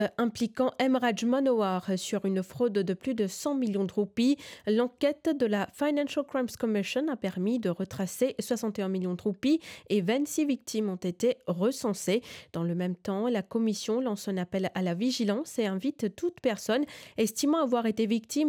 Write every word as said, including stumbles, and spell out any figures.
euh, impliquant Emraj Monowar sur une fraude de plus de cent millions de roupies. L'enquête de la Financial Crimes Commission a permis de retracer soixante et un millions de roupies et vingt-six victimes ont été recensées. Dans le même temps, la commission lance un appel à la vigilance et invite toute personne estimant avoir été victime